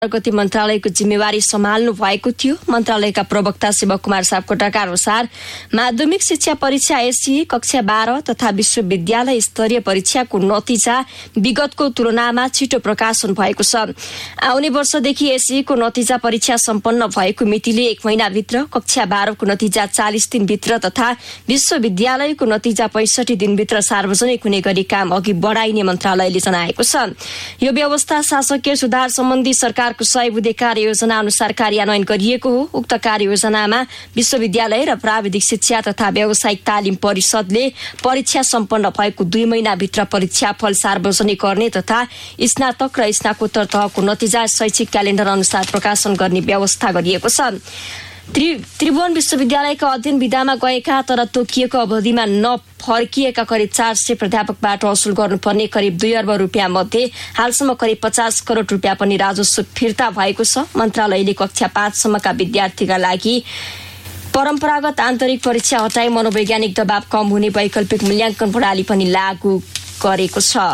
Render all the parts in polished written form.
गति मन्त्रालयको जिम्मेवारी सम्हाल्नु भएको थियो। मन्त्रालयका प्रवक्ता शिवकुमार सापकोटाका अनुसार माध्यमिक शिक्षा परीक्षा एसई कक्षा 12 तथा विश्वविद्यालय स्तरीय परीक्षाको नतिजा विगतको तुलनामा छिटो प्रकाशन भएको छ। आउने वर्षदेखि एसई को नतिजा परीक्षा सम्पन्न भएको मितिले 1 महिनाभित्र, कक्षा 12 को नतिजा 40 दिनभित्र तथा विश्वविद्यालयको नतिजा 65 दिनभित्र सार्वजनिक हुने गरी काम अघि बढाइने मन्त्रालयले जनाएको छ। यो व्यवस्था शासकीय सुधार सम्बन्धी सरकारको 100 बुँदे कार्ययोजना अनुसार कार्यान्वयन गरिएको हो। उक्त कार्ययोजनामा विश्वविद्यालय र प्राविधिक शिक्षा तथा व्यावसायिक तालिम परिषदले परीक्षा सम्पन्न भएको 2 महिनाभित्र परीक्षाफल सार्वजनिक गर्ने तथा स्नातक र स्नाकोत्तर तहको नतिजा शैक्षिक क्यालेण्डर अनुसार प्रकाशन गर्ने व्यवस्था गरिएको छ। त्रिभुवन विश्वविद्यालयका अध्ययन विधामा गएका तर तोकिएको अवधिमा नफर्किएका करिब 400 प्राध्यापकबाट असुल गर्नुपर्ने करिब 2 अर्ब रुपियाँ मध्ये हालसम्म करिब 50 करोड रुपियाँ पनि राजस्व फिर्ता भएको छ। मन्त्रालयले कक्षा 5 सम्मका विद्यार्थीका लागि परम्परागत आन्तरिक परीक्षा हटाई मनोवैज्ञानिक दबाव कम हुने वैकल्पिक मूल्याङ्कन प्रणाली पनि लागू गरेको छ।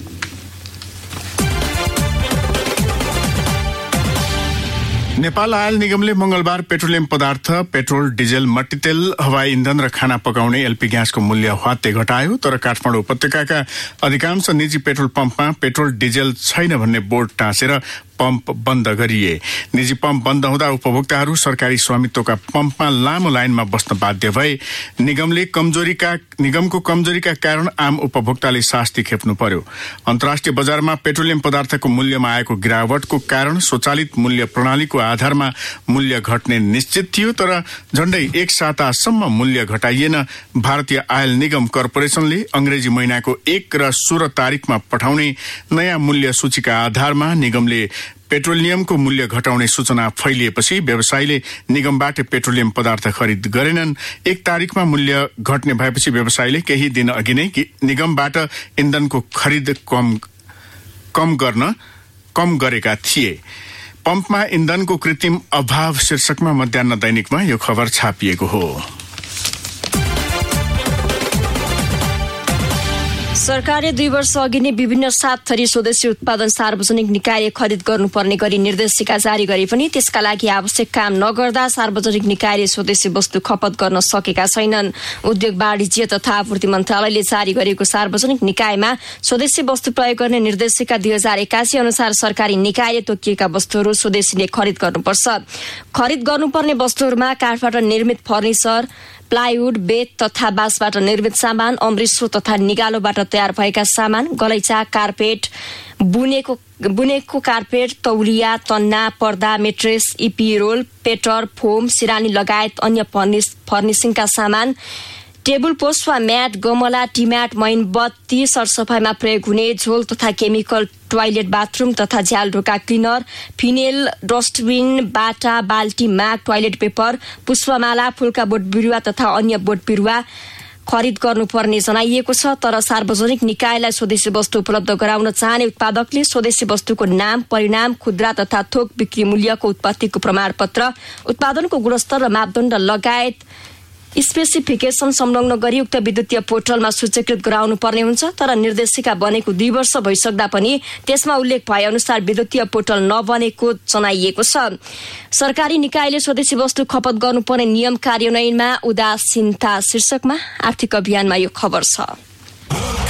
नेपाल आयल निगमले मंगलबार पेट्रोलियम पदार्थ, पेट्रोल, डिजेल, मट्टीतेल, हवाई इन्धन र खाना पकाउने एलपी ग्यासको मूल्य ह्वात्तै घटायो। तर काठमाडौँ उपत्यकाका अधिकांश निजी पेट्रोल पम्पमा पेट्रोल डिजेल छैन भन्ने बोर्ड टाँसेर पम्प बन्द गरिए। निजी पम्प बन्द हुँदा उपभोक्ताहरू सरकारी स्वामित्वका पम्पमा लामो लाइनमा बस्न बाध्य भए। निगमको कमजोरीका कारण आम उपभोक्ताले शास्ति खेप्नु पर्यो। अन्तर्राष्ट्रिय बजारमा पेट्रोलियम पदार्थको मूल्यमा आएको गिरावटको कारण स्वचालित मूल्य प्रणालीको आधारमा मूल्य घट्ने निश्चित थियो, तर झण्डै 1 सातासम्म मूल्य घटाइएन। भारतीय आयल निगम कर्पोरेसनले अंग्रेजी महिनाको 1 र 16 तारिकमा पठाउने नयाँ मूल्य सूचीका आधारमा निगमले पेट्रोलियमको मूल्य घटाउने सूचना फैलिएपछि व्यवसायीले निगमबाट पेट्रोलियम पदार्थ खरिद गरेनन्। 1 तारिकमा मूल्य घट्ने भएपछि व्यवसायीले केही दिन अघि नै निगमबाट इन्धनको खरिद कम गरेका थिए। पम्पमा इन्धनको कृत्रिम अभाव शीर्षकमा मध्याह्न दैनिकमा यो खबर छापिएको हो। सरकारले 2 वर्ष अघि नै विभिन्न 7 थरी स्वदेशी उत्पादन सार्वजनिक निकायले खरिद गर्नुपर्ने गरी निर्देशिका जारी गरे पनि त्यसका लागि आवश्यक काम नगर्दा सार्वजनिक निकायले स्वदेशी वस्तु खपत गर्न सकेका छैनन्। उद्योग वाणिज्य तथा आपूर्ति मन्त्रालयले जारी गरेको सार्वजनिक निकायमा स्वदेशी वस्तु प्रयोग गर्ने निर्देशिका 2081 अनुसार सरकारी निकायले तोकिएका वस्तुहरू स्वदेशीले खरिद गर्नुपर्छ। खरिद गर्नुपर्ने वस्तुहरूमा काठबाट निर्मित फर्निचर, प्लाइवुड, बेत तथा बाँसबाट निर्मित सामान, अमृतसर तथा निगालोबाट तयार भएका सामान, गलैँचा, कार्पेट, बुनेको कार्पेट, तौलिया, तन्ना, पर्दा, मेट्रेस, इपी रोल, पेटर, फोम, सिरानी लगायत अन्य फर्निसिङका सामान, टेबल पोस्ट वा म्याट, गमला, टिम्याट, मैनबत्ती, सरसफाइमा प्रयोग हुने झोल तथा केमिकल, टोयलेट बाथरूम तथा झ्याल ढोका क्लिनर, फिनेल, डस्टबिन, बाटा, बाल्टी, माग, टोयलेट पेपर, पुष्पमाला, फूलका बोट बिरुवा तथा अन्य बोट बिरुवा खरिद गर्नुपर्ने जनाइएको छ। तर सार्वजनिक निकायलाई स्वदेशी वस्तु उपलब्ध गराउन चाहने उत्पादकले स्वदेशी वस्तुको नाम, परिणाम, खुद्रा तथा थोक बिक्री मूल्यको उत्पत्तिको प्रमाणपत्र, उत्पादनको गुणस्तर र मापदण्ड लगायत स्पेसिफिकेसन संलग्न गरी उक्त विद्युतीय पोर्टलमा सूचीकृत गराउनु पर्ने हुन्छ। तर निर्देशिका बनेको 2 वर्ष भइसक्दा पनि त्यसमा उल्लेख भए अनुसार विद्युतीय पोर्टल नबनेको जनाइएको छ। सरकारी निकायले स्वदेशी वस्तु खपत गर्नुपर्ने नियम कार्यान्वयनमा उदासीनता शीर्षकमा आर्थिक अभियानमा यो खबर छ।